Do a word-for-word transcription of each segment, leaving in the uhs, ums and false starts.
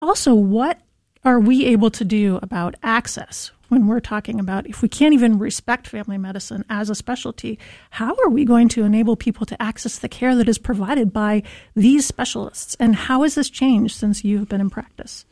Also, what are we able to do about access when we're talking about if we can't even respect family medicine as a specialty? How are we going to enable people to access the care that is provided by these specialists? And how has this changed since you've been in practice?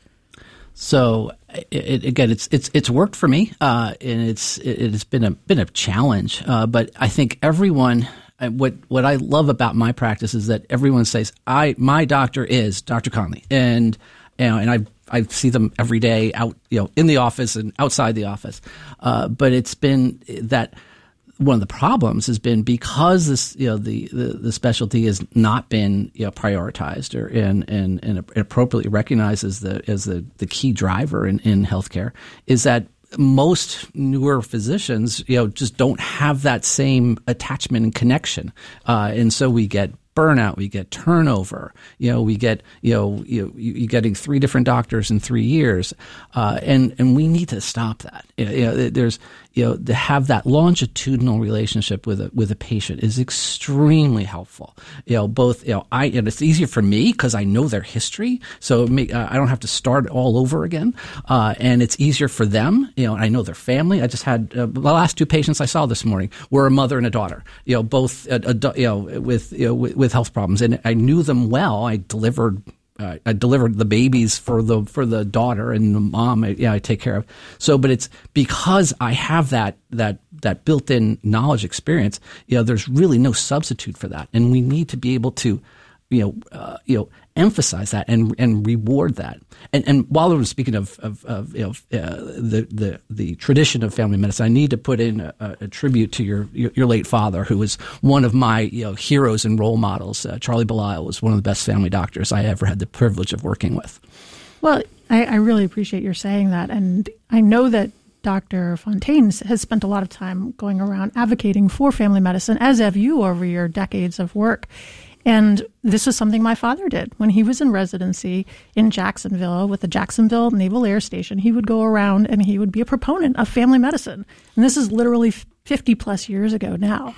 So it, it, again, it's it's it's worked for me, uh, and it's it, it's been a been a challenge. Uh, but I think everyone, what what I love about my practice is that everyone says, "I my doctor is Doctor Connelly," and you know, and I I see them every day out, you know, in the office and outside the office. Uh, but it's been that. One of the problems has been because this, you know, the, the, the specialty has not been, you know, prioritized or and, and, and appropriately recognized as the as the, the key driver in, in healthcare, is that most newer physicians, you know, just don't have that same attachment and connection, uh, and so we get burnout, we get turnover, you know, we get, you know, you you getting three different doctors in three years, uh, and and we need to stop that. You know, there's, you know, to have that longitudinal relationship with a with a patient is extremely helpful. You know, both, you know, I and it's easier for me because I know their history, so it may, uh, I don't have to start all over again, uh, and it's easier for them. You know, I know their family. I just had uh, the last two patients I saw this morning were a mother and a daughter. You know, both uh, adu- you know with you know with, with health problems, and I knew them well. I delivered. Uh, I delivered the babies for the for the daughter, and the mom, I, yeah, I take care of. So, but it's because I have that that that built-in knowledge experience. You know, there's really no substitute for that, and we need to be able to, you know, uh, you know, emphasize that and and reward that. And and while we're speaking of of, of you know uh, the the the tradition of family medicine, I need to put in a, a tribute to your, your your late father, who was one of my you know heroes and role models. Uh, Charlie Belisle was one of the best family doctors I ever had the privilege of working with. Well, I, I really appreciate your saying that, and I know that Doctor Fontaine has spent a lot of time going around advocating for family medicine, as have you over your decades of work. And this is something my father did when he was in residency in Jacksonville with the Jacksonville Naval Air Station. He would go around and he would be a proponent of family medicine. And this is literally fifty plus years ago now.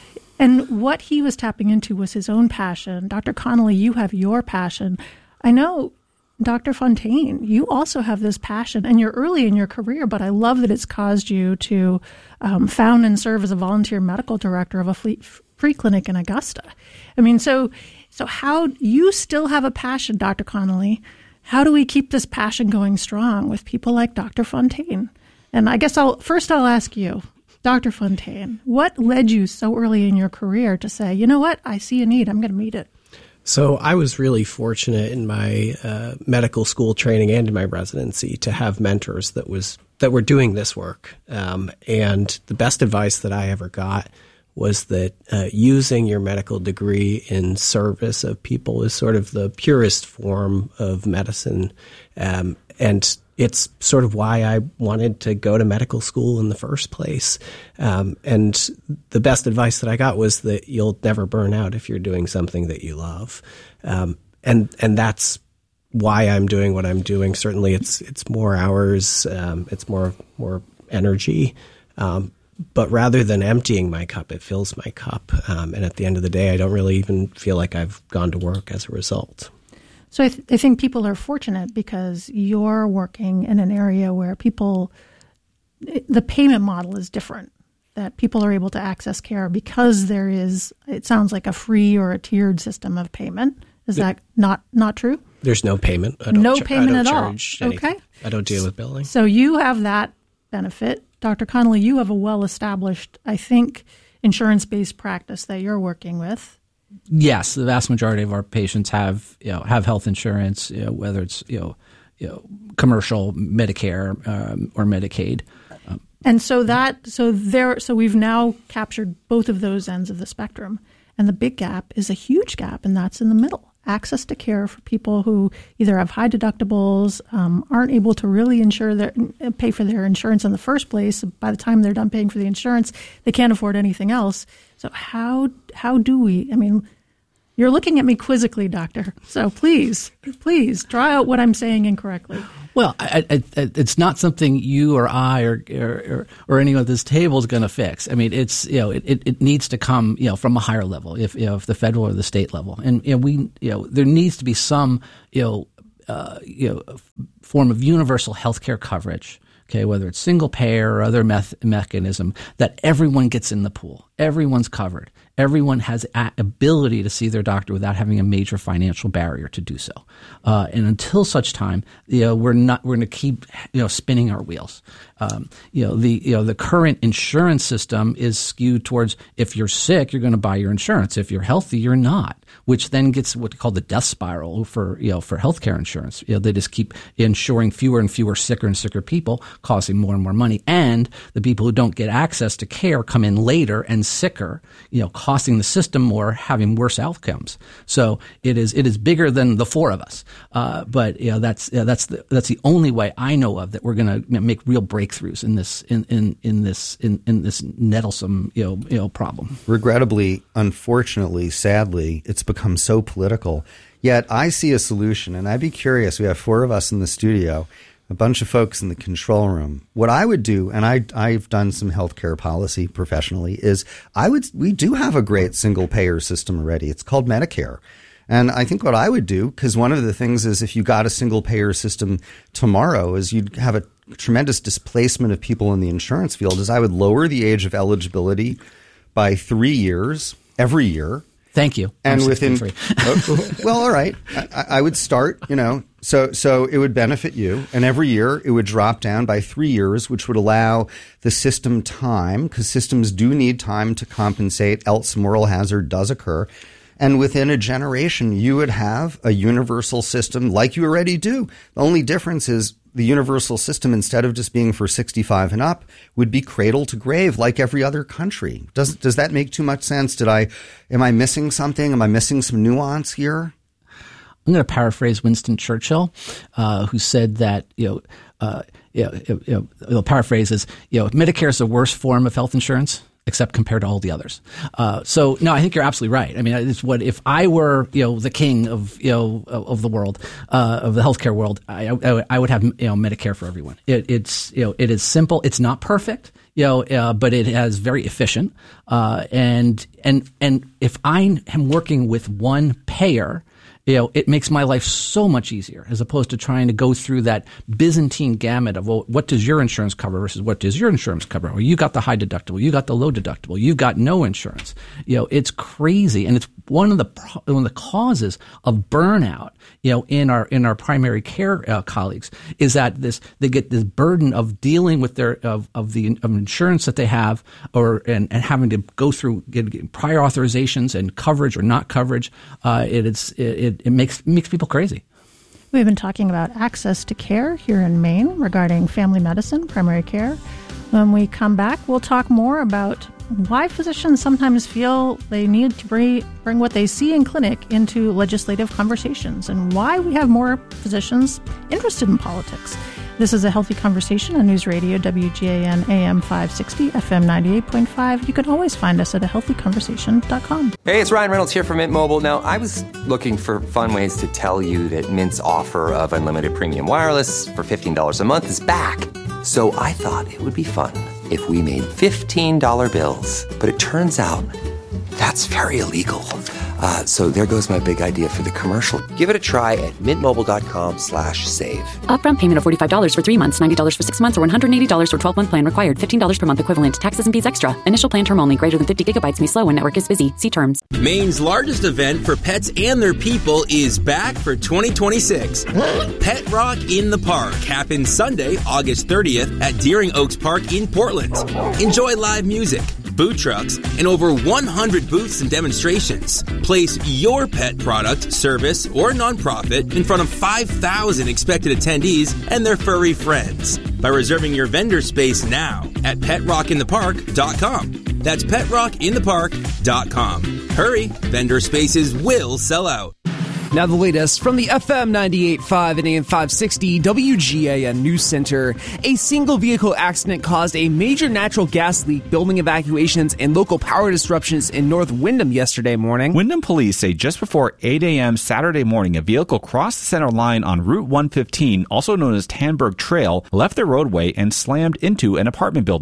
And what he was tapping into was his own passion. Doctor Connelly, you have your passion. I know, Doctor Fontaine, you also have this passion, and you're early in your career, but I love that it's caused you to um, found and serve as a volunteer medical director of a fleet free clinic in Augusta. I mean, so so how you still have a passion, Doctor Connelly. How do we keep this passion going strong with people like Doctor Fontaine? And I guess I'll first I'll ask you, Doctor Fontaine, what led you so early in your career to say, you know what, I see a need, I'm going to meet it? So I was really fortunate in my uh, medical school training and in my residency to have mentors that was that were doing this work. Um, and the best advice that I ever got was that uh, using your medical degree in service of people is sort of the purest form of medicine. Um, and it's sort of why I wanted to go to medical school in the first place. Um, and the best advice that I got was that you'll never burn out if you're doing something that you love. Um, and and that's why I'm doing what I'm doing. Certainly it's it's more hours, um, it's more more energy. Um, But rather than emptying my cup, it fills my cup. Um, and at the end of the day, I don't really even feel like I've gone to work as a result. So I, th- I think people are fortunate because you're working in an area where people, the payment model is different, that people are able to access care because there is, it sounds like a free or a tiered system of payment. Is that not, not true? There's no payment. I don't no ch- payment I don't at charge all. anything. Okay. I don't deal with billing. So you have that benefit. Doctor Connelly, you have a well-established, I think, insurance-based practice that you're working with. Yes, the vast majority of our patients have, you know, have health insurance, you know, whether it's, you know, you know, commercial, Medicare, um, or Medicaid. Um, and so that, so there, so we've now captured both of those ends of the spectrum. And the big gap is a huge gap, and that's in the middle. Access to care for people who either have high deductibles, um, aren't able to really insure their, pay for their insurance in the first place. By the time they're done paying for the insurance, they can't afford anything else. So how how do we, I mean, you're looking at me quizzically, doctor. So please, please draw out what I'm saying incorrectly. Well, I, I, it's not something you or I or or, or anyone at this table is going to fix. I mean, it's, you know, it, it needs to come, you know, from a higher level, if, you know, if the federal or the state level, and, you know, we, you know, there needs to be some, you know, uh, you know, form of universal healthcare coverage. Okay, whether it's single payer or other meth- mechanism, that everyone gets in the pool. Everyone's covered. Everyone has a- ability to see their doctor without having a major financial barrier to do so. Uh, and until such time, you know, we're not we're going to keep you know spinning our wheels. Um, you know, the you know the current insurance system is skewed towards if you're sick, you're going to buy your insurance. If you're healthy, you're not. Which then gets what they call the death spiral for you know for healthcare insurance. You know, they just keep insuring fewer and fewer sicker and sicker people, costing more and more money. And the people who don't get access to care come in later and sicker, you know, costing the system more, having worse outcomes. So it is it is bigger than the four of us. Uh, but you know, that's you know, that's the that's the only way I know of that we're going to you know, make real breakthroughs in this in in in this in, in this nettlesome you know you know problem. Regrettably, unfortunately, sadly, it's become so political. Yet I see a solution, and I'd be curious. We have four of us in the studio, a bunch of folks in the control room. What I would do, and I, I've done some healthcare policy professionally, is I would we do have a great single payer system already. It's called Medicare. And I think what I would do, because one of the things is if you got a single payer system tomorrow, is you'd have a tremendous displacement of people in the insurance field, is I would lower the age of eligibility by three years every year. Thank you. And within, oh, well, all right. I, I would start, you know, so so it would benefit you. And every year it would drop down by three years, which would allow the system time, because systems do need time to compensate, else moral hazard does occur. And within a generation, you would have a universal system like you already do. The only difference is the universal system, instead of just being for sixty-five and up, would be cradle to grave like every other country. Does does that make too much sense? Did I am I missing something? Am I missing some nuance here? I'm going to paraphrase Winston Churchill, uh, who said that you know, uh, you know, you know, the paraphrase is you know, Medicare is the worst form of health insurance, except compared to all the others. Uh, so no, I think you're absolutely right. I mean, it's what if I were, you know, the king of, you know, of the world, uh, of the healthcare world, I, I, I would have, you know, Medicare for everyone. It, it's, you know, it is simple. It's not perfect, you know, uh, but it is very efficient. Uh, and, and, and if I am working with one payer, you know, it makes my life so much easier as opposed to trying to go through that Byzantine gamut of, well, what does your insurance cover versus what does your insurance cover? Well, you got the high deductible, you got the low deductible, you've got no insurance. You know, it's crazy, and it's one of the one of the causes of burnout. You know, in our in our primary care uh, colleagues is that this they get this burden of dealing with their of of the of insurance that they have, or and, and having to go through get, get prior authorizations and coverage or not coverage. Uh, it, it's it. It makes makes people crazy. We've been talking about access to care here in Maine regarding family medicine, primary care. When we come back, we'll talk more about why physicians sometimes feel they need to bring, bring what they see in clinic into legislative conversations, and why we have more physicians interested in politics. This is A Healthy Conversation on News Radio W G A N A M five sixty, F M ninety-eight point five. You can always find us at a healthy conversation dot com. Hey, it's Ryan Reynolds here from Mint Mobile. Now, I was looking for fun ways to tell you that Mint's offer of unlimited premium wireless for fifteen dollars a month is back. So I thought it would be fun if we made fifteen dollar bills. But it turns out that's very illegal. Uh, so there goes my big idea for the commercial. Give it a try at mintmobile.com slash save. Upfront payment of forty-five dollars for three months, ninety dollars for six months, or one hundred eighty dollars for twelve-month plan required. fifteen dollars per month equivalent. Taxes and fees extra. Initial plan term only. Greater than fifty gigabytes may slow when network is busy. See terms. Maine's largest event for pets and their people is back for twenty twenty-six. Pet Rock in the Park happens Sunday, August thirtieth at Deering Oaks Park in Portland. Enjoy live music, food trucks, and over one hundred booths and demonstrations. Place your pet product, service, or nonprofit in front of five thousand expected attendees and their furry friends by reserving your vendor space now at pet rock in the park dot com. That's pet rock in the park dot com. Hurry, vendor spaces will sell out. Now the latest from the F M ninety-eight point five and A M five sixty W G A N News Center. A single vehicle accident caused a major natural gas leak, building evacuations, and local power disruptions in North Windham yesterday morning. Windham police say just before eight a.m. Saturday morning, a vehicle crossed the center line on Route one fifteen, also known as Tanberg Trail, left the roadway and slammed into an apartment building.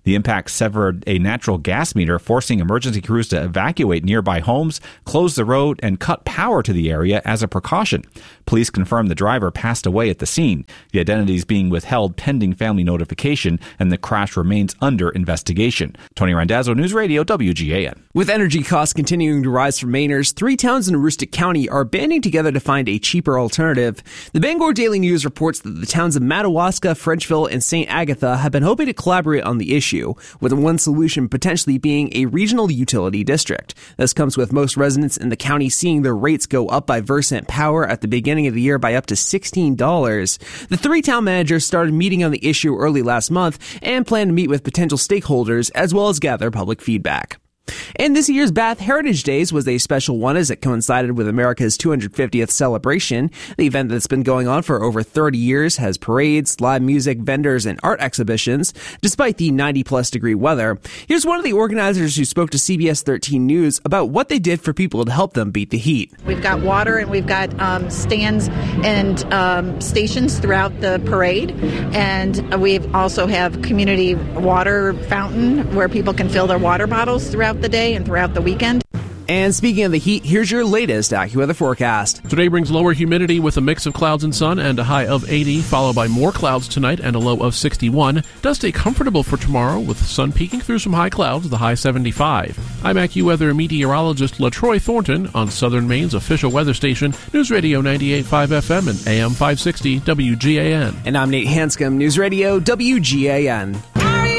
The impact severed a natural gas meter, forcing emergency crews to evacuate nearby homes, close the road, and cut power to the area as a precaution. Police confirmed the driver passed away at the scene. The identity is being withheld pending family notification, and the crash remains under investigation. Tony Randazzo, News Radio, W G A N. With energy costs continuing to rise for Mainers, three towns in Aroostook County are banding together to find a cheaper alternative. The Bangor Daily News reports that the towns of Madawaska, Frenchville, and Saint Agatha have been hoping to collaborate on the issue, with one solution potentially being a regional utility district. This comes with most residents in the county seeing their rates go up by Versant Power at the beginning of the year by up to sixteen dollars. The three town managers started meeting on the issue early last month and plan to meet with potential stakeholders as well as gather public feedback. And this year's Bath Heritage Days was a special one as it coincided with America's two hundred fiftieth celebration. The event that's been going on for over thirty years has parades, live music, vendors, and art exhibitions, despite the ninety plus degree weather. Here's one of the organizers who spoke to C B S thirteen News about what they did for people to help them beat the heat. We've got water and we've got um, stands and um, stations throughout the parade. And we also have community water fountain where people can fill their water bottles throughout the day and throughout the weekend. And speaking of the heat, here's your latest AccuWeather forecast. Today brings lower humidity with a mix of clouds and sun and a high of eighty, followed by more clouds tonight and a low of sixty-one. It does stay comfortable for tomorrow with sun peeking through some high clouds, the high seventy-five. I'm AccuWeather meteorologist LaTroy Thornton on Southern Maine's official weather station, News Radio ninety-eight point five F M and A M five sixty W G A N. And I'm Nate Hanscom, News Radio W G A N.